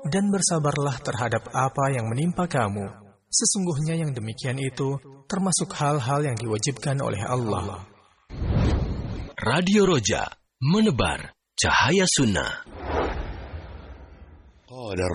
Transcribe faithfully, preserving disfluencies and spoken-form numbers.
dan bersabarlah terhadap apa yang menimpa kamu. Sesungguhnya yang demikian itu termasuk hal-hal yang diwajibkan oleh Allah. Radio Roja, menebar cahaya sunnah.